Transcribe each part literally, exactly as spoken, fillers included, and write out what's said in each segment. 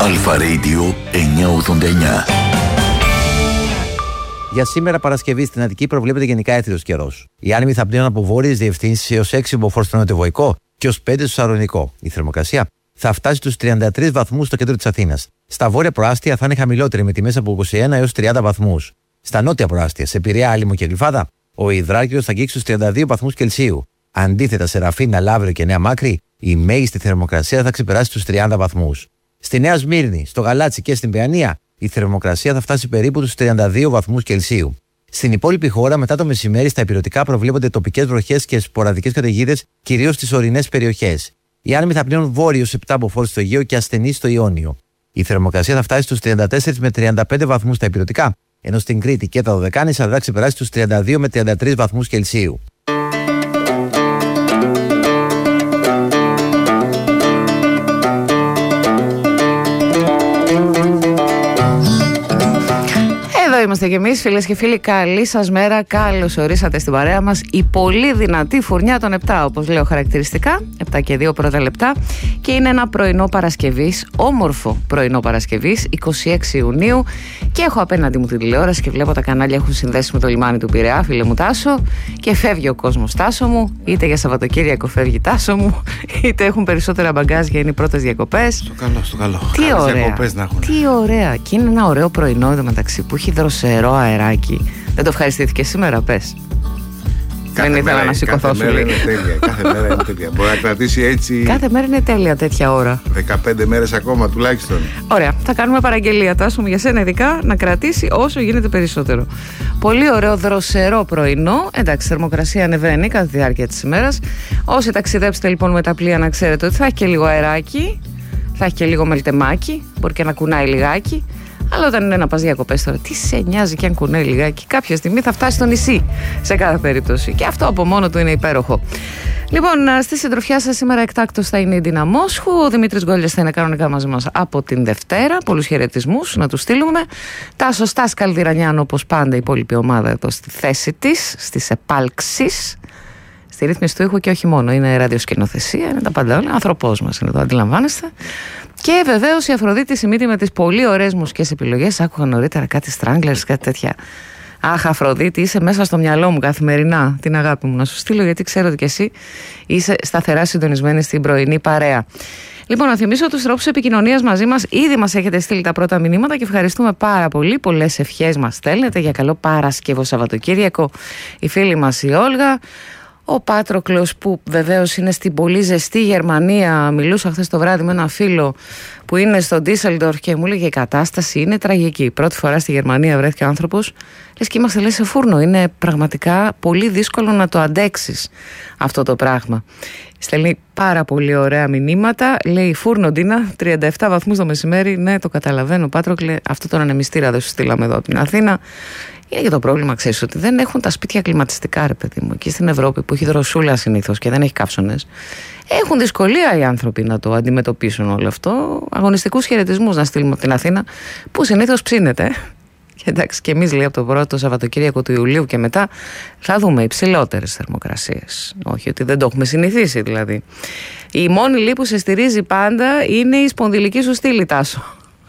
Αλφα Radio εννιακόσια ογδόντα εννιά. Για σήμερα Παρασκευή στην Αττική προβλέπεται γενικά έθριος καιρός. Οι άνεμοι θα πνέουν από βόρειες διευθύνσεις έως έξι μποφόρ στο νοτιοβοϊκό και ως πέντε στο Σαρονικό. Η θερμοκρασία θα φτάσει στους τριάντα τρεις βαθμούς στο κέντρο της Αθήνας. Στα βόρεια προάστια θα είναι χαμηλότερη με τιμές από είκοσι ένα έως τριάντα βαθμούς. Στα νότια προάστια, σε Πειραιά, Άλυμο και Γλυφάδα, ο υδράργυρος θα αγγίξει στους τριάντα δύο βαθμούς Κελσίου. Αντίθετα, σε Ραφίνα, Λαύριο και Νέα Μάκρη, η μέγιστη θερμοκρασία θα ξεπεράσει τους τριάντα βαθμούς. Στη Νέα Σμύρνη, στο Γαλάτσι και στην Παιανία, η θερμοκρασία θα φτάσει περίπου τους τριάντα δύο βαθμούς Κελσίου. Στην υπόλοιπη χώρα, μετά το μεσημέρι, στα ηπειρωτικά προβλέπονται τοπικές βροχές και σποραδικές καταιγίδες, κυρίως στις ορεινές περιοχές. Οι άνεμοι θα πνέουν βόρειος επτά μποφόρ στο Αιγαίο και ασθενείς στο Ιόνιο. Η θερμοκρασία θα φτάσει στους τριάντα τέσσερα με τριάντα πέντε βαθμούς στα ηπειρωτικά, ενώ στην Κρήτη και τα Δωδεκάνησα θα ξεπεράσει τους τριάντα δύο με τριάντα τρεις βαθμούς Κελσίου. Είμαστε κι εμείς, φίλες και φίλοι. Καλή σας μέρα, καλώς ορίσατε στην παρέα μας. Η πολύ δυνατή φουρνιά των επτά, όπως λέω χαρακτηριστικά, επτά και δύο πρώτα λεπτά. Και είναι ένα πρωινό Παρασκευής, όμορφο πρωινό Παρασκευής, είκοσι έξι Ιουνίου. Και έχω απέναντι μου την τηλεόραση και βλέπω τα κανάλια έχουν συνδέσει με το λιμάνι του Πειραιά, φίλε μου Τάσο. Και φεύγει ο κόσμος, Τάσο μου. Είτε για Σαββατοκύριακο φεύγει, Τάσο μου, είτε έχουν περισσότερα μπαγκάζια, είναι οι πρώτες διακοπές. Στο καλό, στο καλό. Τι ωραία. Τι ωραία. Και είναι ένα ωραίο πρωινό εδώ μεταξύ που έχει δροσερό αεράκι. Δεν το ευχαριστήθηκε σήμερα, πες? Κάθε Δεν ήθελα μέρα, να σηκωθώ. Κάθε μέρα είναι τέλεια. Κάθε μέρα είναι τέλεια. Μπορεί να κρατήσει έτσι. Κάθε μέρα είναι τέλεια τέτοια ώρα. δεκαπέντε μέρες ακόμα τουλάχιστον. Ωραία. Θα κάνουμε παραγγελία, Τάσο μου, για σένα ειδικά, να κρατήσει όσο γίνεται περισσότερο. Πολύ ωραίο δροσερό πρωινό. Εντάξει, θερμοκρασία ανεβαίνει κατά τη διάρκεια της ημέρας. Όσοι ταξιδέψετε λοιπόν με τα πλοία, να ξέρετε ότι θα έχει και λίγο αεράκι, θα έχει και λίγο μελτεμάκι, μπορεί και να κουνάει λιγάκι. Αλλά όταν είναι να πας διακοπές τώρα, τι σε νοιάζει και αν κουνάει λιγάκι? Κάποια στιγμή θα φτάσει στο νησί σε κάθε περίπτωση. Και αυτό από μόνο του είναι υπέροχο. Λοιπόν, στη συντροφιά σας σήμερα εκτάκτως θα είναι η Ντίνα Μόσχου. Ο Δημήτρης Γκόλιας θα είναι κανονικά μαζί μας από την Δευτέρα. Πολλούς χαιρετισμούς να τους στείλουμε. Τάσος Στάς Καλδυρανιάν, όπως πάντα, η υπόλοιπη ομάδα εδώ στη θέση της, στις επάλξεις. Στη ρύθμιση του ήχου και όχι μόνο. Είναι ραδιοσκηνοθεσία, είναι τα πάντα όλα. Άνθρωπός μας είναι εδώ, αντιλαμβάνεστε. Και βεβαίως η Αφροδίτη Σιμίτη με τις πολύ ωραίες μουσικές επιλογές. Άκουγα νωρίτερα κάτι Stranglers, κάτι τέτοια. Αχ, Αφροδίτη, είσαι μέσα στο μυαλό μου καθημερινά. Την αγάπη μου να σου στείλω, γιατί ξέρω ότι και εσύ είσαι σταθερά συντονισμένη στην πρωινή παρέα. Λοιπόν, να θυμίσω τους τρόπους επικοινωνίας μαζί μας. Ήδη μας έχετε στείλει τα πρώτα μηνύματα και ευχαριστούμε πάρα πολύ. Πολλές ευχές μας στέλνετε για καλό Παρασκευό Σαββατοκύριακο. Η φίλη μας η Όλγα. Ο Πάτροκλος, που βεβαίως είναι στην πολύ ζεστή Γερμανία. Μιλούσα χθες το βράδυ με ένα φίλο που είναι στο Ντίσσελντορφ και μου έλεγε η κατάσταση είναι τραγική. Πρώτη φορά στη Γερμανία βρέθηκε ο άνθρωπος. Λες και είμαστε, λέει, σε φούρνο. Είναι πραγματικά πολύ δύσκολο να το αντέξεις αυτό το πράγμα. Στέλνει πάρα πολύ ωραία μηνύματα. Λέει φούρνο, Ντίνα, τριάντα επτά βαθμούς το μεσημέρι. Ναι, το καταλαβαίνω, Πάτροκλε. Αυτό τον ανεμιστήρα δεν σου στείλαμε εδώ από την Αθήνα. Είναι και το πρόβλημα, ξέρεις, ότι δεν έχουν τα σπίτια κλιματιστικά, ρε παιδί μου. Εκεί στην Ευρώπη που έχει δροσούλα συνήθως και δεν έχει καύσονες, έχουν δυσκολία οι άνθρωποι να το αντιμετωπίσουν όλο αυτό. Αγωνιστικούς χαιρετισμούς να στείλουμε από την Αθήνα, που συνήθως ψήνεται. Και εντάξει, και εμείς, λέει, από το πρώτο Σαββατοκύριακο του Ιουλίου και μετά θα δούμε υψηλότερες θερμοκρασίες. Όχι ότι δεν το έχουμε συνηθίσει, δηλαδή. Η μόνη λύπη που σε στηρίζει πάντα είναι η σπονδυλική σου στήλη, Τάσο.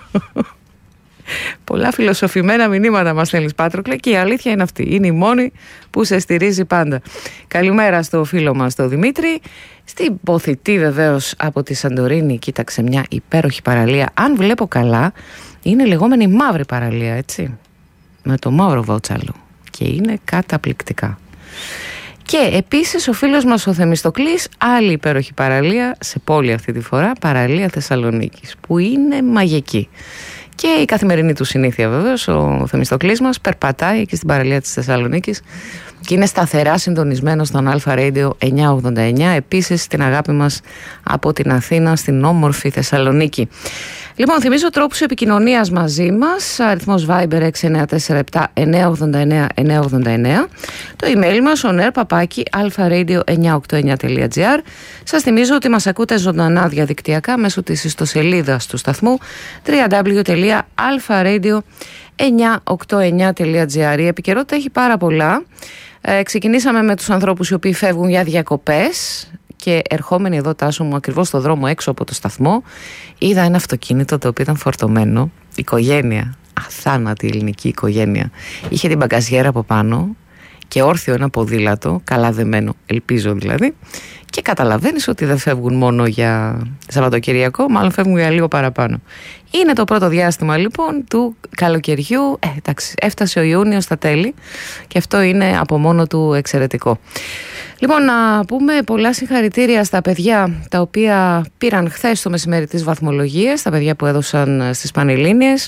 Πολλά φιλοσοφημένα μηνύματα μας στέλνεις, Πάτροκλε, και η αλήθεια είναι αυτή. Είναι η μόνη που σε στηρίζει πάντα. Καλημέρα στο φίλο μας τον Δημήτρη. Στην Ποθητή βεβαίως από τη Σαντορίνη κοίταξε μια υπέροχη παραλία. Αν βλέπω καλά, είναι λεγόμενη μαύρη παραλία, έτσι, με το μαύρο βότσαλο, και είναι καταπληκτικά. Και επίσης ο φίλος μας ο Θεμιστοκλής, άλλη υπέροχη παραλία, σε πόλη αυτή τη φορά, παραλία Θεσσαλονίκης, που είναι μαγική. Και η καθημερινή του συνήθεια βεβαίως, ο Θεμιστοκλής μας περπατάει εκεί στην παραλία της Θεσσαλονίκης και είναι σταθερά συντονισμένος στον Αλφα Radio εννιακόσια ογδόντα εννιά. Επίσης την αγάπη μας από την Αθήνα στην όμορφη Θεσσαλονίκη. Λοιπόν, θυμίζω τρόπους επικοινωνίας μαζί μας. Αριθμός Viber έξι εννιά τέσσερα επτά εννιακόσια ογδόντα εννιά εννιακόσια ογδόντα εννιά. Το email μας onair παπάκι αλφαραdio εννιακόσια ογδόντα εννιά τελεία τζι άρ. Σας θυμίζω ότι μας ακούτε ζωντανά διαδικτυακά μέσω της ιστοσελίδας του σταθμού double-u double-u double-u τελεία αλφαραdio εννιακόσια ογδόντα εννιά τελεία τζι άρ. Η επικαιρότητα έχει πάρα πολλά. Ε, ξεκινήσαμε με τους ανθρώπους οι οποίοι φεύγουν για διακοπές και ερχόμενη εδώ, Τάσο μου, ακριβώς στο δρόμο έξω από το σταθμό, είδα ένα αυτοκίνητο το οποίο ήταν φορτωμένο, οικογένεια, αθάνατη ελληνική οικογένεια. Είχε την μπαγκαζιέρα από πάνω και όρθιο ένα ποδήλατο, καλά δεμένο, ελπίζω δηλαδή, και καταλαβαίνεις ότι δεν φεύγουν μόνο για Σαββατοκυριακό, μάλλον φεύγουν για λίγο παραπάνω. Είναι το πρώτο διάστημα λοιπόν του καλοκαιριού. Ε, εντάξει, έφτασε ο Ιούνιος στα τέλη και αυτό είναι από μόνο του εξαιρετικό. Λοιπόν, να πούμε πολλά συγχαρητήρια στα παιδιά τα οποία πήραν χθες το μεσημέρι τις βαθμολογίες, τα παιδιά που έδωσαν στις Πανελλήνιες.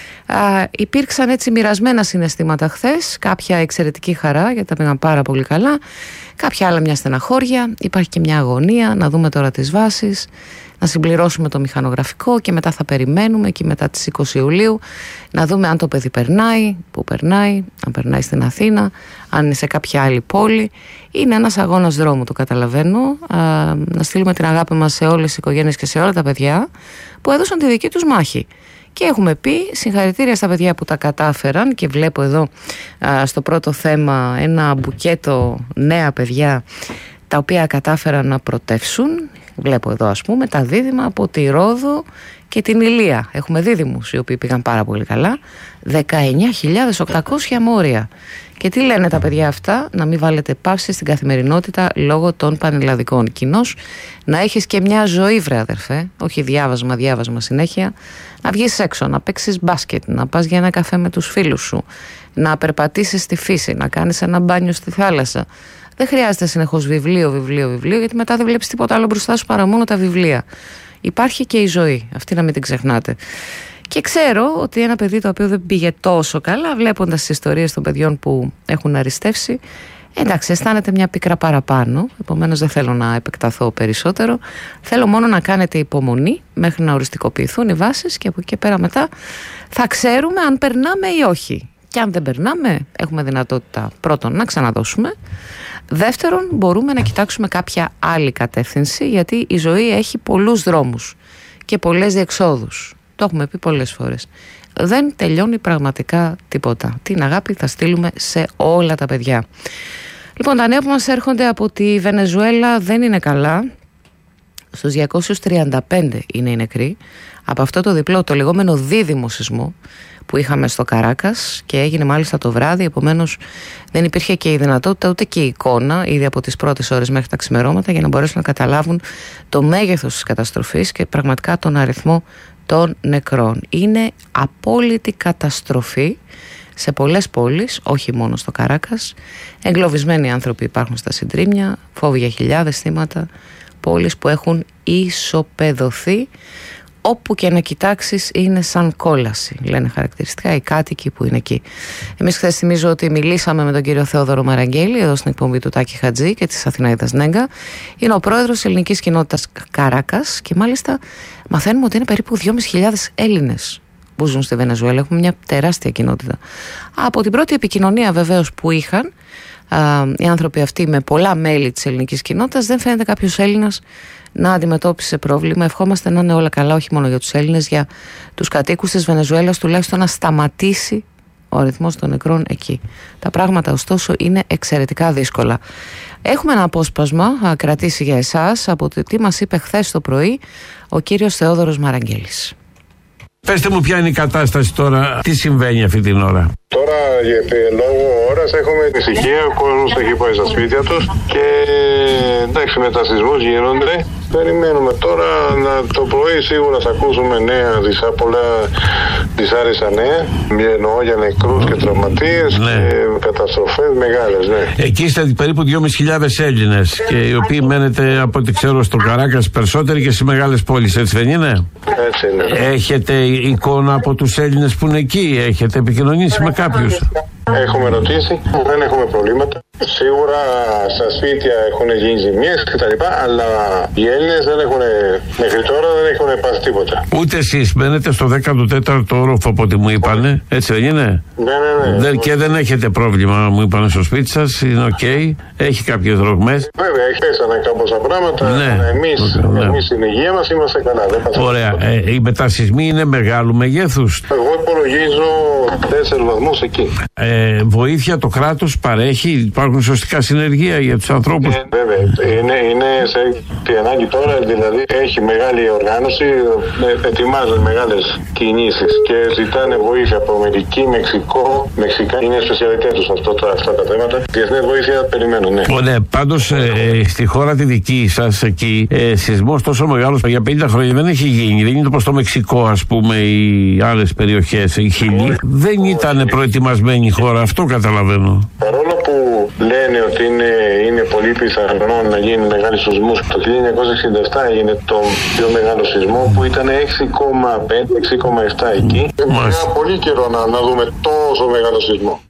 Uh, υπήρξαν έτσι μοιρασμένα συναισθήματα χθες, κάποια εξαιρετική χαρά γιατί τα πήγαν πάρα πολύ καλά, κάποια άλλα μια στεναχώρια, υπάρχει και μια αγωνία να δούμε τώρα τις βάσεις, να συμπληρώσουμε το μηχανογραφικό και μετά θα περιμένουμε και μετά τις είκοσι Ιουλίου να δούμε αν το παιδί περνάει, που περνάει, αν περνάει στην Αθήνα, αν είναι σε κάποια άλλη πόλη. Είναι ένας αγώνας δρόμου, το καταλαβαίνω. Uh, να στείλουμε την αγάπη μας σε όλες τις οικογένειες και σε όλα τα παιδιά που έδωσαν τη δική τους μάχη. Και έχουμε πει συγχαρητήρια στα παιδιά που τα κατάφεραν και βλέπω εδώ α, στο πρώτο θέμα ένα μπουκέτο νέα παιδιά τα οποία κατάφεραν να πρωτεύσουν. Βλέπω εδώ ας πούμε τα δίδυμα από τη Ρόδο και την Ηλία. Έχουμε δίδυμους οι οποίοι πήγαν πάρα πολύ καλά. δεκαεννιά χιλιάδες οκτακόσια μόρια. Και τι λένε τα παιδιά αυτά? Να μην βάλετε παύση στην καθημερινότητα λόγω των πανελλαδικών. Κοινώς να έχεις και μια ζωή, βρε αδερφέ. Όχι διάβασμα, διάβασμα συνέχεια. Να βγεις έξω, να παίξεις μπάσκετ, να πας για ένα καφέ με τους φίλους σου, να περπατήσεις στη φύση, να κάνεις ένα μπάνιο στη θάλασσα. Δεν χρειάζεται συνεχώς βιβλίο, βιβλίο, βιβλίο, γιατί μετά δεν βλέπεις τίποτα άλλο μπροστά σου παρά μόνο τα βιβλία. Υπάρχει και η ζωή, αυτή να μην την ξεχνάτε. Και ξέρω ότι ένα παιδί το οποίο δεν πήγε τόσο καλά, βλέποντας τις ιστορίες των παιδιών που έχουν αριστεύσει, εντάξει, αισθάνεται μια πίκρα παραπάνω. Επομένως δεν θέλω να επεκταθώ περισσότερο. Θέλω μόνο να κάνετε υπομονή μέχρι να οριστικοποιηθούν οι βάσεις και από εκεί και πέρα μετά θα ξέρουμε αν περνάμε ή όχι. Και αν δεν περνάμε, έχουμε δυνατότητα πρώτον να ξαναδώσουμε. Δεύτερον, μπορούμε να κοιτάξουμε κάποια άλλη κατεύθυνση, γιατί η ζωή έχει πολλούς δρόμους και πολλές διεξόδους. Το έχουμε πει πολλές φορές. Δεν τελειώνει πραγματικά τίποτα. Την αγάπη θα στείλουμε σε όλα τα παιδιά. Λοιπόν, τα νέα που μας έρχονται από τη Βενεζουέλα δεν είναι καλά. Στους διακόσιους τριάντα πέντε είναι οι νεκροί από αυτό το διπλό, το λεγόμενο δίδυμο σεισμό που είχαμε στο Καράκας και έγινε μάλιστα το βράδυ. Επομένως δεν υπήρχε και η δυνατότητα ούτε και η εικόνα ήδη από τις πρώτες ώρες μέχρι τα ξημερώματα για να μπορέσουν να καταλάβουν το μέγεθος της καταστροφής και πραγματικά τον αριθμό των νεκρών. Είναι απόλυτη καταστροφή σε πολλές πόλεις, όχι μόνο στο Καράκας. Εγκλωβισμένοι άνθρωποι υπάρχουν στα συντρίμμια, φόβοι για χιλιάδες θύματα, πόλεις που έχουν ισοπεδωθεί. Όπου και να κοιτάξεις είναι σαν κόλαση, λένε χαρακτηριστικά οι κάτοικοι που είναι εκεί. Εμείς χθες θυμίζω ότι μιλήσαμε με τον κύριο Θεόδωρο Μαραγκέλη εδώ στην εκπομπή του Τάκη Χατζή και της Αθηναίδας Νέγκα. Είναι ο πρόεδρος της ελληνικής κοινότητας Καράκας και μάλιστα μαθαίνουμε ότι είναι περίπου δυόμισι χιλιάδες Έλληνες που ζουν στη Βενεζουέλα. Έχουμε μια τεράστια κοινότητα. Από την πρώτη επικοινωνία βεβαίως που είχαν α, οι άνθρωποι αυτοί με πολλά μέλη της ελληνικής κοινότητας, δεν φαίνεται κάποιος Έλληνας να αντιμετώπισε πρόβλημα. Ευχόμαστε να είναι όλα καλά, όχι μόνο για τους Έλληνες, για τους κατοίκους της Βενεζουέλας, τουλάχιστον να σταματήσει ο αριθμός των νεκρών εκεί. Τα πράγματα ωστόσο είναι εξαιρετικά δύσκολα. Έχουμε ένα απόσπασμα α, κρατήσει για εσάς από το τι μας είπε χθες το πρωί ο κύριος Θεόδωρος Μαραγκέλης. Πεςτε μου ποια είναι η κατάσταση τώρα, τι συμβαίνει αυτή την ώρα? Τώρα λόγω ώρας έχουμε ησυχία, ο κόσμος έχει πάει στα σπίτια τους και εντάξει, μετασυσμούς γίνονται. Περιμένουμε τώρα να, το πρωί σίγουρα θα ακούσουμε νέα, δυσά, πολλά δυσάρεστα νέα. Εννοώ για νεκρούς και τραυματίες, ναι, και καταστροφές μεγάλες, ναι. Εκεί είστε περίπου δυόμισι χιλιάδες Έλληνες και οι οποίοι μένετε από ό,τι ξέρω στον Καράκας περισσότεροι και σε μεγάλες πόλεις, έτσι δεν είναι? Έτσι είναι. Έχετε εικόνα από τους Έλληνες που είναι εκεί, έχετε επικοινωνήσει με κάποιους? Έχουμε ρωτήσει, δεν έχουμε προβλήματα. Σίγουρα στα σπίτια έχουν γίνει ζημιές κτλ. Αλλά οι Έλληνες δεν έχουν, μέχρι τώρα δεν έχουν πάθει τίποτα. Ούτε εσείς μένετε στο δέκατο τέταρτο όροφο από ό,τι μου είπανε, έτσι δεν είναι? Ναι, ναι, ναι. Δεν, και δεν έχετε πρόβλημα, μου είπανε στο σπίτι σας, είναι οκ, okay, έχει κάποιες ρογμές. Βέβαια, έχει πέσανε κάμποσα πράγματα. Ναι. Εμείς, ναι. εμείς στην υγεία μας είμαστε καλά. Δεν ωραία. Ε, οι μετασυσμοί είναι μεγάλου μεγέθους? Εγώ υπολογίζω τέσσερις βαθμούς εκεί. Ε, βοήθεια το κράτος παρέχει, υπάρχουν υπάρχουν σωστικά συνεργεία για τους ανθρώπους. Ε, βέβαια, είναι, είναι σε τη ανάγκη τώρα, δηλαδή έχει μεγάλη οργάνωση, ε, ετοιμάζουν μεγάλες κινήσεις και ζητάνε βοήθεια από Αμερική, Μεξικό, Μεξικά, είναι σπεσιαλιτέ τους αυτό, αυτά τα θέματα. Διεθνή βοήθεια περιμένουν, ναι. Ναι, πάντως ε, στη χώρα τη δική σας εκεί, ε, σεισμός τόσο μεγάλος για πενήντα χρόνια δεν έχει γίνει. Δεν είναι όπως το Μεξικό, ας πούμε, οι άλλες περιοχές, η Χιλή. Δεν ήταν προετοιμασμένη η χώρα, αυτό καταλαβαίνω. Παρόλο που λένε ότι είναι, είναι πολύ πιθανό να γίνει μεγάλη σεισμός, το χίλια εννιακόσια εξήντα επτά έγινε το πιο μεγάλο σεισμό που ήταν έξι κόμμα πέντε έξι κόμμα επτά εκεί. Έχουμε πολύ καιρό να, να δούμε τόσο μεγάλο σεισμό.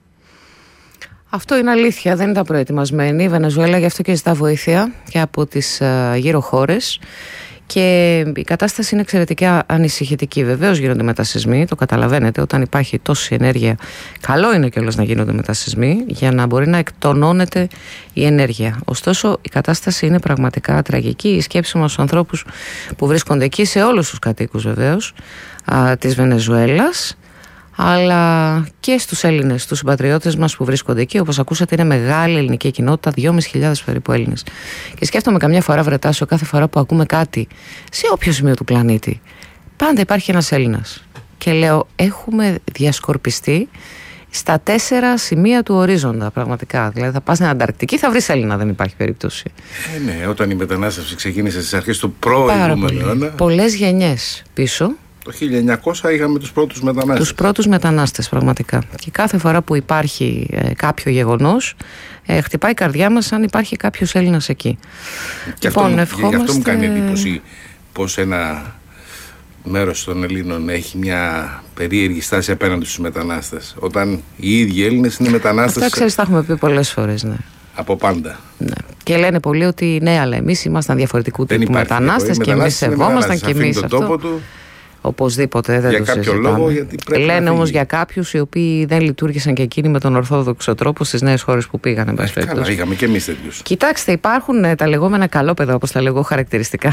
Αυτό είναι αλήθεια, δεν ήταν προετοιμασμένη η Βενεζουέλα, γι' αυτό και ζητά βοήθεια και από τις uh, γύρω χώρες. Και η κατάσταση είναι εξαιρετικά ανησυχητική. Βεβαίως γίνονται μετασεισμοί, το καταλαβαίνετε. Όταν υπάρχει τόση ενέργεια, καλό είναι κιόλας να γίνονται μετασεισμοί για να μπορεί να εκτονώνεται η ενέργεια. Ωστόσο, η κατάσταση είναι πραγματικά τραγική. Η σκέψη μας στους ανθρώπους που βρίσκονται εκεί, σε όλους τους κατοίκους βεβαίως της Βενεζουέλας, αλλά και στους Έλληνες, στους συμπατριώτες μας που βρίσκονται εκεί. Όπως ακούσατε, είναι μεγάλη ελληνική κοινότητα, δυόμισι χιλιάδες περίπου Έλληνες. Και σκέφτομαι καμιά φορά, Βρετάσιο, κάθε φορά που ακούμε κάτι σε όποιο σημείο του πλανήτη, πάντα υπάρχει ένας Έλληνας. Και λέω, έχουμε διασκορπιστεί στα τέσσερα σημεία του ορίζοντα, πραγματικά. Δηλαδή, θα πας στην Ανταρκτική, θα βρεις Έλληνα, δεν υπάρχει περίπτωση. Ε, ναι, όταν η μετανάστευση ξεκίνησε στις αρχές του πρώην αιώνα. Πολλές γενιές πίσω. Το χίλια εννιακόσια είχαμε τους πρώτους μετανάστες. Τους πρώτους μετανάστες, πραγματικά. Και κάθε φορά που υπάρχει ε, κάποιο γεγονός, ε, χτυπάει η καρδιά μας αν υπάρχει κάποιος Έλληνας εκεί. Και λοιπόν, αυτό, ευχόμαστε... αυτό μου κάνει εντύπωση πως ένα μέρος των Ελλήνων έχει μια περίεργη στάση απέναντι στους μετανάστες. Όταν οι ίδιοι Έλληνες είναι μετανάστες. Αυτό ξέρεις, τα έχουμε πει πολλές φορές, ναι. Από πάντα. Ναι. Και λένε πολλοί ότι ναι, αλλά εμείς ήμασταν διαφορετικού τύπου μετανάστες και εμείς σεβόμασταν και εμείς αυτό. Οπωσδήποτε δεν για το κάποιο συζητάμε. Λόγο, γιατί πρέπει λένε όμως για κάποιους οι οποίοι δεν λειτουργήσαν και εκείνοι με τον ορθόδοξο τρόπο στις νέες χώρες που πήγαν. Ε, καλά, είχαμε και εμείς τέτοιους. Κοιτάξτε, υπάρχουν ε, τα λεγόμενα καλόπεδα, όπως τα λέγω, χαρακτηριστικά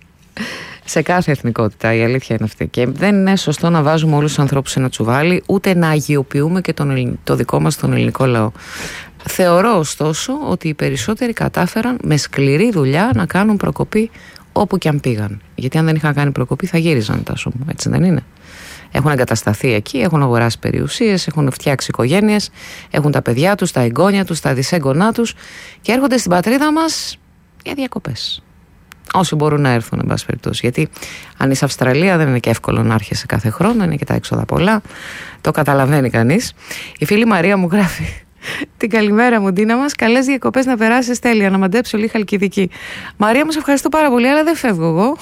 σε κάθε εθνικότητα. Η αλήθεια είναι αυτή. Και δεν είναι σωστό να βάζουμε όλους τους ανθρώπους σε ένα τσουβάλι, ούτε να αγιοποιούμε και τον, το δικό μας τον ελληνικό λαό. Θεωρώ ωστόσο ότι οι περισσότεροι κατάφεραν με σκληρή δουλειά να κάνουν προκοπή όπου και αν πήγαν. Γιατί αν δεν είχαν κάνει προκοπή θα γύριζαν, Τάσο μου, έτσι δεν είναι? Έχουν εγκατασταθεί εκεί, έχουν αγοράσει περιουσίες, έχουν φτιάξει οικογένειες, έχουν τα παιδιά τους, τα εγγόνια τους, τα δυσέγγονά τους και έρχονται στην πατρίδα μας για διακοπές. Όσοι μπορούν να έρθουν, εν πάση περιπτώσει. Γιατί αν είσαι Αυστραλία δεν είναι και εύκολο να έρχεσαι κάθε χρόνο, είναι και τα έξοδα πολλά. Το καταλαβαίνει κανείς. Η φίλη Μαρία μου γράφει: την καλημέρα μου, Ντίνα μας. Καλές διακοπές να περάσεις τέλεια. Να μαντέψω λίγο Χαλκιδική. Μαρία μου, σε ευχαριστώ πάρα πολύ, αλλά δεν φεύγω εγώ.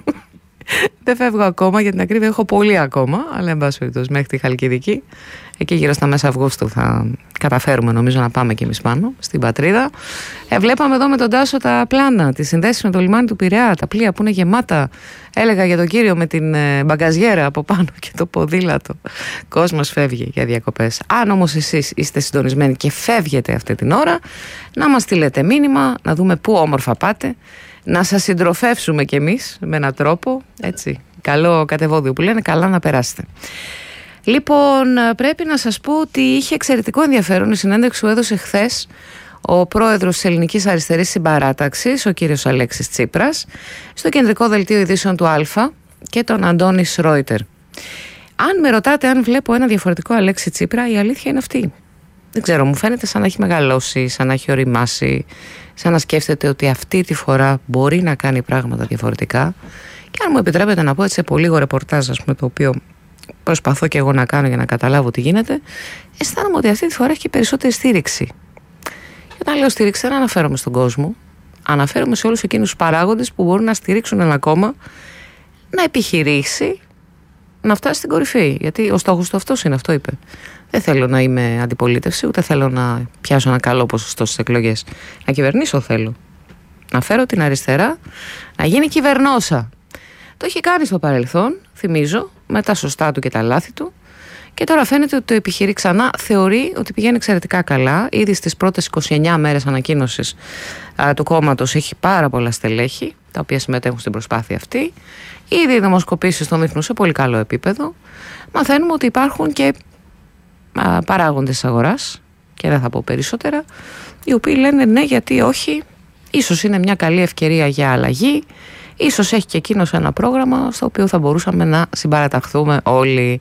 Δεν φεύγω ακόμα, για την ακρίβεια έχω πολύ ακόμα. Αλλά εν πάση περιπτώσει, μέχρι τη Χαλκιδική. Εκεί γύρω στα μέσα Αυγούστου θα καταφέρουμε, νομίζω, να πάμε κι εμείς πάνω στην πατρίδα. Ε, βλέπαμε εδώ με τον Τάσο τα πλάνα, τις συνδέσεις με το λιμάνι του Πειραιά, τα πλοία που είναι γεμάτα. Έλεγα για τον κύριο με την ε, μπαγκαζιέρα από πάνω και το ποδήλατο. Κόσμος φεύγει για διακοπές. Αν όμως εσείς είστε συντονισμένοι και φεύγετε αυτή την ώρα, να μας στείλετε μήνυμα, να δούμε πού όμορφα πάτε, να σας συντροφεύσουμε κι εμείς με έναν τρόπο, έτσι, καλό κατεβόδιο που λένε, καλά να περάσετε. Λοιπόν, πρέπει να σας πω ότι είχε εξαιρετικό ενδιαφέρον η συνέντευξη που έδωσε χθες ο πρόεδρος της Ελληνικής Αριστερής Συμπαράταξης, ο κύριος Αλέξης Τσίπρας, στο κεντρικό δελτίο ειδήσεων του Αλφα και τον Αντώνη Σρόιτερ. Αν με ρωτάτε αν βλέπω ένα διαφορετικό Αλέξη Τσίπρα, η αλήθεια είναι αυτή. Δεν ξέρω, μου φαίνεται σαν να έχει μεγαλώσει, σαν να έχει οριμάσει, σαν να σκέφτεται ότι αυτή τη φορά μπορεί να κάνει πράγματα διαφορετικά. Και αν μου επιτρέπετε να πω έτσι σε πολύ λίγο ρεπορτάζ, ας πούμε, το οποίο προσπαθώ και εγώ να κάνω για να καταλάβω τι γίνεται, αισθάνομαι ότι αυτή τη φορά έχει και περισσότερη στήριξη. Και όταν λέω στήριξη, δεν αναφέρομαι στον κόσμο. Αναφέρομαι σε όλους εκείνους τους παράγοντες που μπορούν να στηρίξουν ένα κόμμα να επιχειρήσει να φτάσει στην κορυφή. Γιατί ο στόχος του αυτός είναι, αυτό είπε. Δεν θέλω να είμαι αντιπολίτευση, ούτε θέλω να πιάσω ένα καλό ποσοστό στις εκλογές. Να κυβερνήσω θέλω. Να φέρω την αριστερά να γίνει κυβερνόσα. Το έχει κάνει στο παρελθόν, θυμίζω, με τα σωστά του και τα λάθη του. Και τώρα φαίνεται ότι το επιχειρεί ξανά. Θεωρεί ότι πηγαίνει εξαιρετικά καλά. Ήδη στις πρώτες είκοσι εννιά μέρες ανακοίνωσης α, του κόμματος έχει πάρα πολλά στελέχη, τα οποία συμμετέχουν στην προσπάθεια αυτή. Ήδη οι δημοσκοπήσεις τον δείχνουν σε πολύ καλό επίπεδο. Μαθαίνουμε ότι υπάρχουν και α, παράγοντες της αγοράς, και δεν θα πω περισσότερα, οι οποίοι λένε ναι, γιατί όχι, ίσως είναι μια καλή ευκαιρία για αλλαγή, ίσως έχει και εκείνος ένα πρόγραμμα στο οποίο θα μπορούσαμε να συμπαραταχθούμε όλοι.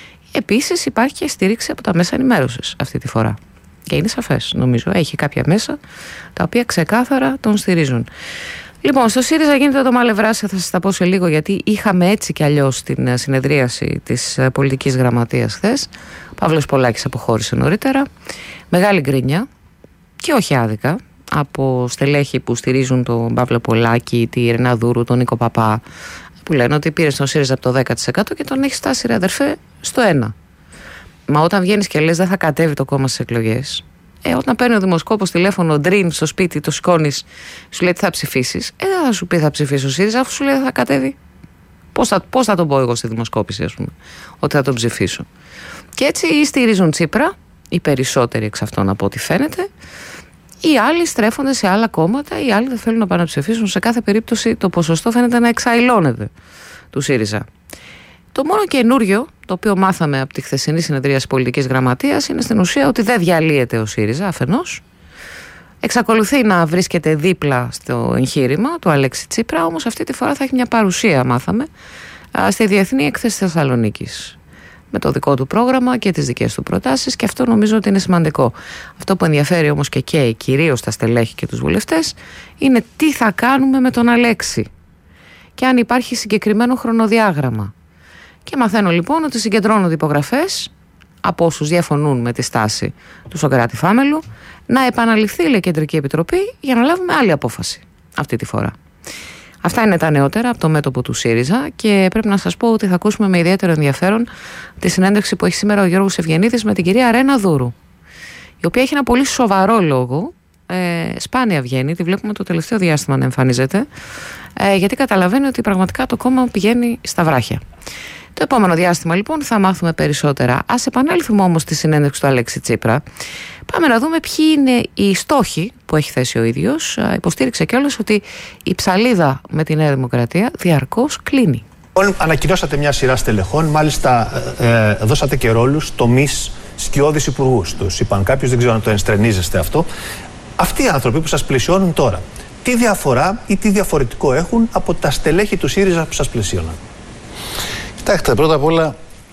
Επίσης υπάρχει και στήριξη από τα μέσα ενημέρωσης αυτή τη φορά. Και είναι σαφές, νομίζω. Έχει κάποια μέσα τα οποία ξεκάθαρα τον στηρίζουν. Λοιπόν, στο ΣΥΡΙΖΑ γίνεται το μαλευράσιο, θα σας τα πω σε λίγο, γιατί είχαμε έτσι κι αλλιώς την συνεδρίαση της πολιτικής γραμματείας χθες. Παύλος Πολάκης αποχώρησε νωρίτερα. Μεγάλη γκρίνια και όχι άδικα από στελέχη που στηρίζουν τον Παύλο Πολάκη, τη Ρενά Δούρου, τον Νίκο Παπά, που λένε ότι πήρε στον ΣΥΡΙΖΑ από το δέκα τοις εκατό και τον έχει στάσει, ρε αδερφέ, στο ένα. Μα όταν βγαίνεις και λες δεν θα κατέβει το κόμμα στις εκλογές, ε, όταν παίρνει ο δημοσκόπος τηλέφωνο, ντριν στο σπίτι, το σηκώνεις, σου λέει τι θα ψηφίσεις, ε, δεν θα σου πει θα ψηφίσω ΣΥΡΙΖΑ, αφού σου λέει θα κατέβει. Πώς θα, πώς θα τον πω εγώ στη δημοσκόπηση, ας πούμε, ότι θα τον ψηφίσω. Και έτσι ή στηρίζουν Τσίπρα, οι περισσότεροι εξ αυτών από ό,τι φαίνεται, οι άλλοι στρέφονται σε άλλα κόμματα, οι άλλοι δεν θέλουν να πάνε να ψηφίσουν. Σε κάθε περίπτωση το ποσοστό φαίνεται να εξαϊλώνεται του ΣΥΡΙΖΑ. Το μόνο καινούριο, το οποίο μάθαμε από τη χθεσινή συνεδρία της πολιτικής γραμματείας, είναι στην ουσία ότι δεν διαλύεται ο ΣΥΡΙΖΑ αφενός. Εξακολουθεί να βρίσκεται δίπλα στο εγχείρημα του Αλέξη Τσίπρα, όμως αυτή τη φορά θα έχει μια παρουσία, μάθαμε, στη Διεθνή Έκθεση Θεσσαλονίκης. Με το δικό του πρόγραμμα και τις δικές του προτάσεις, και αυτό νομίζω ότι είναι σημαντικό. Αυτό που ενδιαφέρει όμως και καίει κυρίως τα στελέχη και τους βουλευτές είναι τι θα κάνουμε με τον Αλέξη και αν υπάρχει συγκεκριμένο χρονοδιάγραμμα. Και μαθαίνω λοιπόν ότι συγκεντρώνονται υπογραφές από όσους διαφωνούν με τη στάση του Σοκράτη Φάμελου να επαναληφθεί, λέει, η Κεντρική Επιτροπή για να λάβουμε άλλη απόφαση αυτή τη φορά. Αυτά είναι τα νεότερα από το μέτωπο του ΣΥΡΙΖΑ και πρέπει να σας πω ότι θα ακούσουμε με ιδιαίτερο ενδιαφέρον τη συνέντευξη που έχει σήμερα ο Γιώργος Ευγενίδης με την κυρία Ρένα Δούρου, η οποία έχει ένα πολύ σοβαρό λόγο, ε, σπάνια βγαίνει, τη βλέπουμε το τελευταίο διάστημα να εμφανίζεται, ε, γιατί καταλαβαίνει ότι πραγματικά το κόμμα πηγαίνει στα βράχια. Το επόμενο διάστημα λοιπόν θα μάθουμε περισσότερα. Ας επανέλθουμε όμως στη συνέντευξη του Αλέξη Τσίπρα. Πάμε να δούμε ποιοι είναι οι στόχοι που έχει θέσει ο ίδιος. Υποστήριξε κιόλας ότι η ψαλίδα με τη Νέα Δημοκρατία διαρκώς κλείνει. Ανακοινώσατε μια σειρά στελεχών, μάλιστα ε, ε, δώσατε και ρόλους τομείς σκιώδης υπουργούς. Τους είπαν κάποιους, δεν ξέρω αν το ενστρενίζεστε αυτό. Αυτοί οι άνθρωποι που σας πλαισιώνουν τώρα, τι διαφορά ή τι διαφορετικό έχουν από τα στελέχη του ΣΥΡΙΖΑ που σας πλαισιώναν? Κοιτάξτε, πρώτα απ' όλα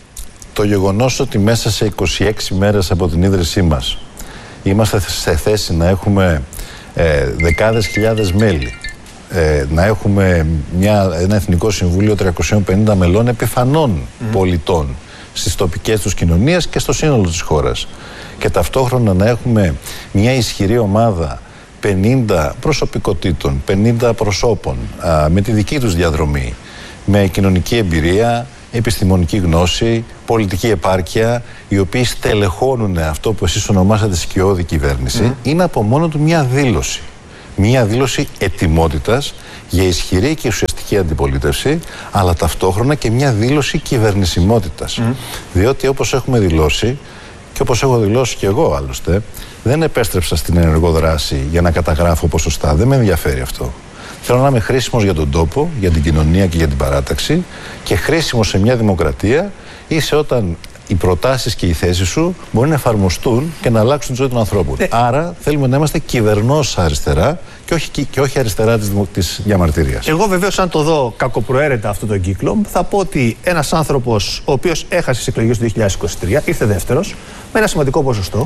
το γεγονός ότι μέσα σε είκοσι έξι μέρες από την ίδρυσή μας είμαστε σε θέση να έχουμε ε, δεκάδες χιλιάδες μέλη, ε, να έχουμε μια, ένα Εθνικό Συμβούλιο τριακοσίων πενήντα μελών επιφανών mm. πολιτών στις τοπικές τους κοινωνίες και στο σύνολο της χώρας, και ταυτόχρονα να έχουμε μια ισχυρή ομάδα πενήντα προσωπικότητων, πενήντα προσώπων α, με τη δική τους διαδρομή, με κοινωνική εμπειρία, επιστημονική γνώση, πολιτική επάρκεια, οι οποίοι στελεχώνουν αυτό που εσείς ονομάσατε σκιώδη κυβέρνηση, mm. είναι από μόνο του μια δήλωση. Μια δήλωση ετοιμότητας για ισχυρή και ουσιαστική αντιπολίτευση, αλλά ταυτόχρονα και μια δήλωση κυβερνησιμότητας. Mm. Διότι όπως έχουμε δηλώσει, και όπως έχω δηλώσει και εγώ άλλωστε, δεν επέστρεψα στην ενεργό δράση για να καταγράφω ποσοστά. Δεν με ενδιαφέρει αυτό. Θέλω να είμαι χρήσιμος για τον τόπο, για την κοινωνία και για την παράταξη, και χρήσιμος σε μια δημοκρατία είσαι όταν οι προτάσεις και οι θέσεις σου μπορεί να εφαρμοστούν και να αλλάξουν τη ζωή των ανθρώπων. Ε. Άρα θέλουμε να είμαστε κυβερνός αριστερά και όχι, και όχι αριστερά της, της διαμαρτυρίας. Εγώ βεβαίως, αν το δω κακοπροαίρετα αυτό τον κύκλο, θα πω ότι ένας άνθρωπος ο οποίος έχασε τις εκλογές του δύο χιλιάδες είκοσι τρία, ήρθε δεύτερος, με ένα σημαντικό ποσοστό,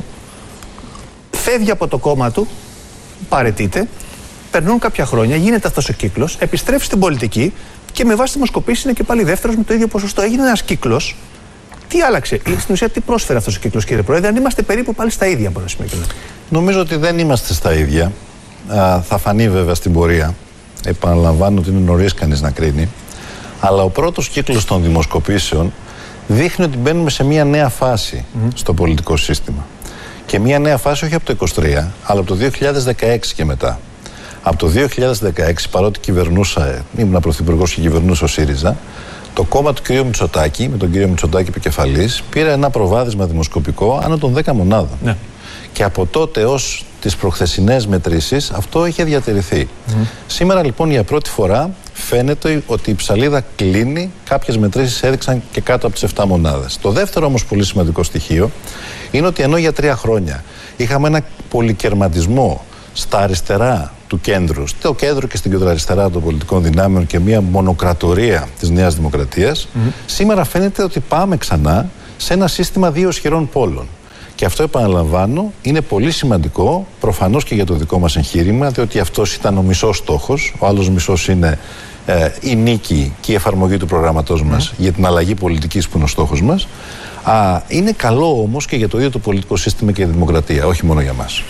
φεύγει από το κόμμα του, παραιτείται. Περνούν κάποια χρόνια, γίνεται αυτός ο κύκλος, επιστρέφει στην πολιτική και με βάση δημοσκοπήσεις είναι και πάλι δεύτερος με το ίδιο ποσοστό. Έγινε ένας κύκλος. Τι άλλαξε, στην ουσία τι πρόσφερε αυτός ο κύκλος, κύριε Πρόεδρε, αν είμαστε περίπου πάλι στα ίδια από ένα σημείο? Νομίζω ότι δεν είμαστε στα ίδια. Α, θα φανεί βέβαια στην πορεία. Επαναλαμβάνω ότι είναι νωρίς κανείς να κρίνει. Αλλά ο πρώτος κύκλος των δημοσκοπήσεων δείχνει ότι μπαίνουμε σε μια νέα φάση mm. στο πολιτικό σύστημα. Και μια νέα φάση όχι από το είκοσι τρία, αλλά από το δύο χιλιάδες δεκαέξι και μετά. Από το δύο χιλιάδες δεκαέξι, παρότι κυβερνούσα, ήμουν πρωθυπουργός και κυβερνούσα ο ΣΥΡΙΖΑ, το κόμμα του κ. Μητσοτάκη, με τον κ. Μητσοτάκη επικεφαλής, πήρε ένα προβάδισμα δημοσκοπικό άνω των δέκα μονάδων. Ναι. Και από τότε ως τις προχθεσινές μετρήσεις αυτό είχε διατηρηθεί. Mm. Σήμερα λοιπόν για πρώτη φορά φαίνεται ότι η ψαλίδα κλείνει. Κάποιες μετρήσεις έδειξαν και κάτω από τις επτά μονάδες. Το δεύτερο όμως πολύ σημαντικό στοιχείο είναι ότι ενώ για τρία χρόνια είχαμε ένα πολυκερματισμό στα αριστερά του κέντρου, στο κέντρο και στην κεντροαριστερά των πολιτικών δυνάμεων και μια μονοκρατορία της Νέας Δημοκρατίας, mm-hmm. σήμερα φαίνεται ότι πάμε ξανά σε ένα σύστημα δύο ισχυρών πόλων. Και αυτό, επαναλαμβάνω, είναι πολύ σημαντικό, προφανώς και για το δικό μας εγχείρημα, διότι αυτός ήταν ο μισός στόχος, ο άλλος μισός είναι ε, η νίκη και η εφαρμογή του προγράμματός μας mm. για την αλλαγή πολιτικής που είναι ο στόχος μας. Α, είναι καλό όμως και για το ίδιο το πολιτικό σύστημα και η δημοκρατία, όχι μόνο για μας.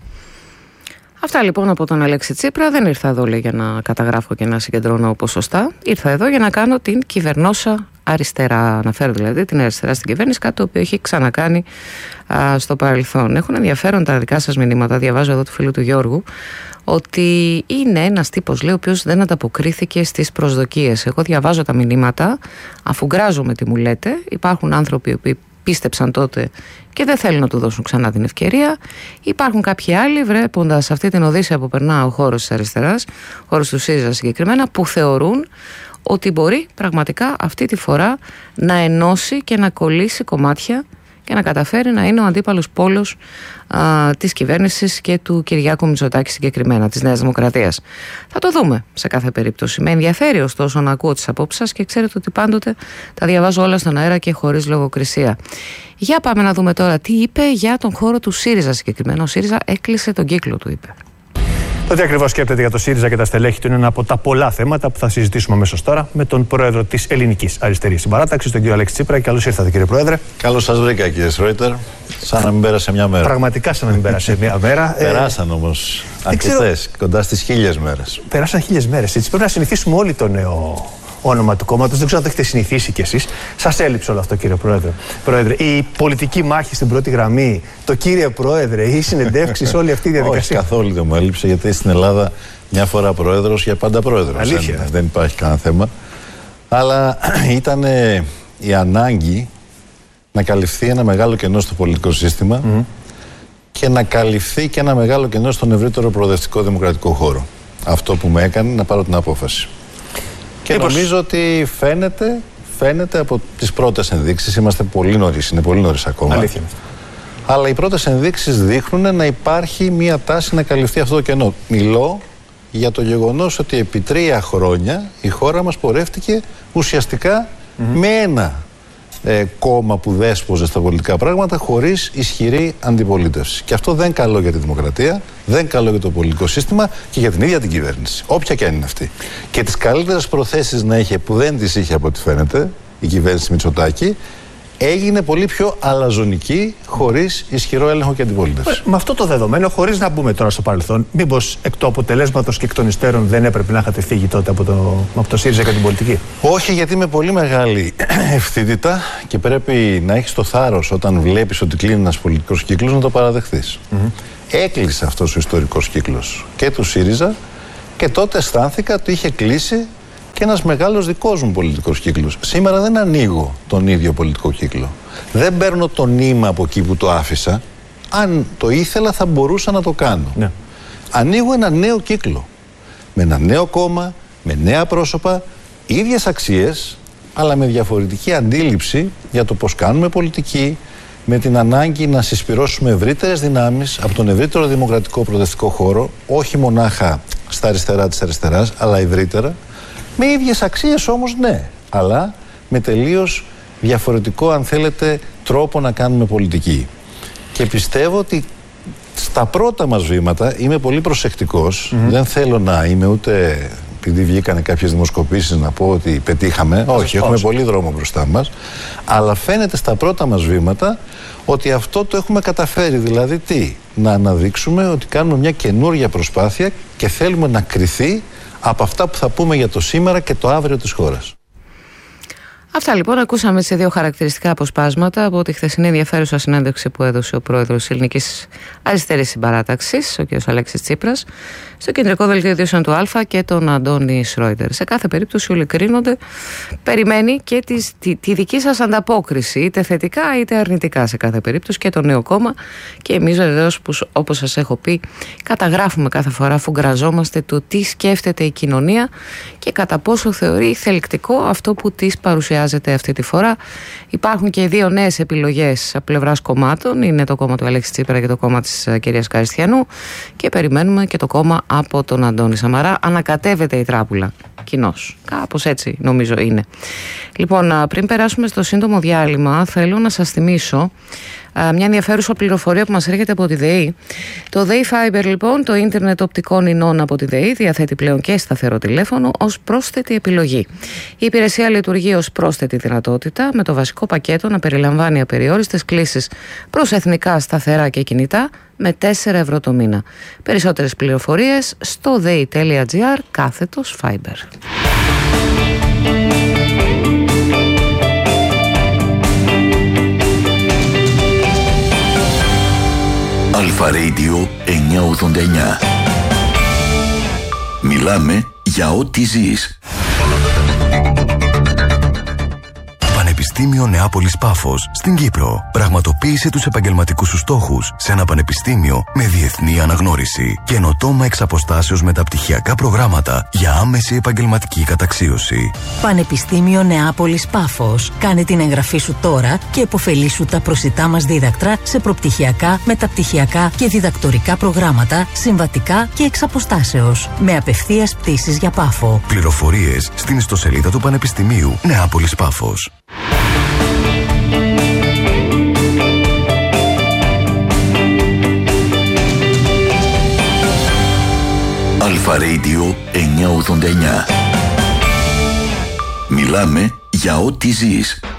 Αυτά λοιπόν από τον Αλέξη Τσίπρα. Δεν ήρθα εδώ, λέει, για να καταγράφω και να συγκεντρώνω ποσοστά. Ήρθα εδώ για να κάνω την κυβερνόσα αριστερά. Αναφέρω δηλαδή την αριστερά στην κυβέρνηση, κάτι το οποίο έχει ξανακάνει α, στο παρελθόν. Έχουν ενδιαφέρον τα δικά σας μηνύματα. Διαβάζω εδώ του φίλου του Γιώργου ότι είναι ένας τύπος, λέει, ο οποίος δεν ανταποκρίθηκε στις προσδοκίες. Εγώ διαβάζω τα μηνύματα, αφουγκράζομαι τι μου λέτε. Υπάρχουν άνθρωποι που πίστεψαν τότε και δεν θέλουν να του δώσουν ξανά την ευκαιρία. Υπάρχουν κάποιοι άλλοι, βλέποντας αυτή την οδύσσεια που περνά ο χώρος της αριστεράς, ο χώρος του ΣΥΡΙΖΑ συγκεκριμένα, που θεωρούν ότι μπορεί πραγματικά αυτή τη φορά να ενώσει και να κολλήσει κομμάτια και να καταφέρει να είναι ο αντίπαλος πόλος α, της κυβέρνησης και του Κυριάκου Μητσοτάκη συγκεκριμένα, της Νέας Δημοκρατίας. Θα το δούμε σε κάθε περίπτωση. Με ενδιαφέρει ωστόσο να ακούω τις απόψεις σας και ξέρετε ότι πάντοτε τα διαβάζω όλα στον αέρα και χωρίς λογοκρισία. Για πάμε να δούμε τώρα τι είπε για τον χώρο του ΣΥΡΙΖΑ συγκεκριμένα. Ο ΣΥΡΙΖΑ έκλεισε τον κύκλο του, είπε. Το τι ακριβώς σκέπτεται για το ΣΥΡΙΖΑ και τα στελέχη του είναι ένα από τα πολλά θέματα που θα συζητήσουμε αμέσως τώρα με τον πρόεδρο της Ελληνικής Αριστερής Συμπαράταξης, τον κύριο Αλέξη Τσίπρα. Καλώς ήρθατε, κύριε Πρόεδρε. Καλώς σας βρήκα, κύριε Σρόιτερ. Σαν να μην πέρασε μια μέρα. Πραγματικά σαν να μην πέρασε μια μέρα. Περάσαν όμως αρκετές, κοντά στις χίλιες μέρες. Περάσαν χίλιες μέρες. Έτσι πρέπει να συνηθίσουμε όλοι το νέο όνομα του κόμματος. Δεν ξέρω αν το έχετε συνηθίσει κι εσείς. Σας έλειψε όλο αυτό, κύριε Πρόεδρε. Πρόεδρε, η πολιτική μάχη στην πρώτη γραμμή, το κύριε Πρόεδρε, οι συνεντεύξεις, όλη αυτή η διαδικασία. Όχι, καθόλου δεν μου έλειψε, γιατί στην Ελλάδα μια φορά πρόεδρος για πάντα πρόεδρος. Αλήθεια. Δεν, δεν υπάρχει κανένα θέμα. Αλλά ήταν η ανάγκη να καλυφθεί ένα μεγάλο κενό στο πολιτικό σύστημα mm. και να καλυφθεί και ένα μεγάλο κενό στον ευρύτερο προοδευτικό δημοκρατικό χώρο. Αυτό που με έκανε να πάρω την απόφαση. Και Μήπως... νομίζω ότι φαίνεται, φαίνεται από τις πρώτες ενδείξεις, είμαστε πολύ νωρίς, είναι πολύ νωρίς ακόμα. Αλήθεια. Αλλά οι πρώτες ενδείξεις δείχνουν να υπάρχει μία τάση να καλυφθεί αυτό το κενό. Μιλώ για το γεγονός ότι επί τρία χρόνια η χώρα μας πορεύτηκε ουσιαστικά mm-hmm. με ένα ε, κόμμα που δέσποζε στα πολιτικά πράγματα χωρίς ισχυρή αντιπολίτευση. Και αυτό δεν είναι καλό για τη δημοκρατία, δεν είναι καλό για το πολιτικό σύστημα και για την ίδια την κυβέρνηση. Όποια και αν είναι αυτή. Και τις καλύτερες προθέσεις να είχε, που δεν τις είχε από ό,τι φαίνεται, η κυβέρνηση Μητσοτάκη, έγινε πολύ πιο αλαζονική, χωρίς ισχυρό έλεγχο και αντιπολίτευση. Με αυτό το δεδομένο, χωρίς να μπούμε τώρα στο παρελθόν, μήπως εκ του αποτελέσματος και εκ των υστέρων δεν έπρεπε να είχατε φύγει τότε από το, από το ΣΥΡΙΖΑ και την πολιτική? Όχι, γιατί με πολύ μεγάλη ευθύτητα και πρέπει να έχεις το θάρρος όταν βλέπεις ότι κλείνει ένας πολιτικός κύκλος να το παραδεχθείς. Mm-hmm. Έκλεισε αυτός ο ιστορικός κύκλος και του ΣΥΡΙΖΑ και τότε αισθάνθηκα ότι είχε κλείσει και ένας μεγάλος δικός μου πολιτικός κύκλος. Σήμερα δεν ανοίγω τον ίδιο πολιτικό κύκλο. Δεν παίρνω το νήμα από εκεί που το άφησα. Αν το ήθελα θα μπορούσα να το κάνω. Ναι. Ανοίγω ένα νέο κύκλο. Με ένα νέο κόμμα, με νέα πρόσωπα, ίδιες αξίες, αλλά με διαφορετική αντίληψη για το πώς κάνουμε πολιτική, με την ανάγκη να συσπυρώσουμε ευρύτερες δυνάμεις από τον ευρύτερο δημοκρατικό προοδευτικό χώρο, όχι μονάχα στα αριστερά της αριστεράς, αλλά ευρύτερα. Με ίδιες αξίες όμως, ναι, αλλά με τελείως διαφορετικό, αν θέλετε, τρόπο να κάνουμε πολιτική. Και πιστεύω ότι στα πρώτα μας βήματα είμαι πολύ προσεκτικός. Mm-hmm. Δεν θέλω να είμαι ούτε, επειδή βγήκανε κάποιες δημοσκοπήσεις, να πω ότι πετύχαμε. Mm-hmm. Όχι, έχουμε πολύ δρόμο μπροστά μας. Αλλά φαίνεται στα πρώτα μας βήματα ότι αυτό το έχουμε καταφέρει. Δηλαδή τι? Να αναδείξουμε ότι κάνουμε μια καινούργια προσπάθεια και θέλουμε να κριθεί από αυτά που θα πούμε για το σήμερα και το αύριο της χώρας. Αυτά λοιπόν, ακούσαμε σε δύο χαρακτηριστικά αποσπάσματα από τη χθεσινή ενδιαφέρουσα συνέντευξη που έδωσε ο πρόεδρος της Ελληνικής Αριστερής Συμπαράταξης, ο κ. Αλέξης Τσίπρας, στο κεντρικό δελτίο ειδήσεων του Α και τον Αντώνη Σρόιτερ. Σε κάθε περίπτωση όλοι κρίνονται, περιμένει και τη, τη, τη δική σας ανταπόκριση, είτε θετικά είτε αρνητικά σε κάθε περίπτωση, και το νέο κόμμα. Και εμείς βεβαίως, όπως σας έχω πει, καταγράφουμε κάθε φορά, αφού γκραζόμαστε το τι σκέφτεται η κοινωνία και κατά πόσο θεωρεί θελκτικό αυτό που της παρουσιάζει παρουσιάζεται αυτή τη φορά. Υπάρχουν και οι δύο νέες επιλογές από πλευράς κομμάτων. Είναι το κόμμα του Αλέξη Τσίπρα και το κόμμα της κυρίας Καριστιανού. Και περιμένουμε και το κόμμα από τον Αντώνη Σαμαρά. Ανακατεύεται η τράπουλα. Κοινώς. Κάπως έτσι νομίζω είναι. Λοιπόν, πριν περάσουμε στο σύντομο διάλειμμα, θέλω να σας θυμίσω μια ενδιαφέρουσα πληροφορία που μας έρχεται από τη ΔΕΗ. Το ΔΕΗ Fiber, λοιπόν, το ίντερνετ οπτικών ινών από τη ΔΕΗ, διαθέτει πλέον και σταθερό τηλέφωνο ως πρόσθετη επιλογή. Η υπηρεσία λειτουργεί ως πρόσθετη δυνατότητα, με το βασικό πακέτο να περιλαμβάνει απεριόριστες κλήσεις προς εθνικά σταθερά και κινητά με τέσσερα ευρώ το μήνα. Περισσότερες πληροφορίες στο dei.gr κάθετος Fiber. Αλφα Radio εννιακόσια ογδόντα εννιά. Μιλάμε για ό,τι ζεις. Πανεπιστήμιο Νεάπολης Πάφος στην Κύπρο. Πραγματοποίησε τους επαγγελματικούς σου στόχους σε ένα πανεπιστήμιο με διεθνή αναγνώριση. Καινοτόμα εξ αποστάσεως μεταπτυχιακά προγράμματα για άμεση επαγγελματική καταξίωση. Πανεπιστήμιο Νεάπολης Πάφος. Κάνε την εγγραφή σου τώρα και επωφελήσου τα προσιτά μας δίδακτρα σε προπτυχιακά, μεταπτυχιακά και διδακτορικά προγράμματα, συμβατικά και εξ αποστάσεως. Με απευθείας πτήσεις για Πάφο. Πληροφορίες στην ιστοσελίδα του Πανεπιστημίου Νεάπολης Πάφος. Αλφα Radio εννιακόσια ογδόντα εννιά. Μιλάμε για ό,τι ζεις.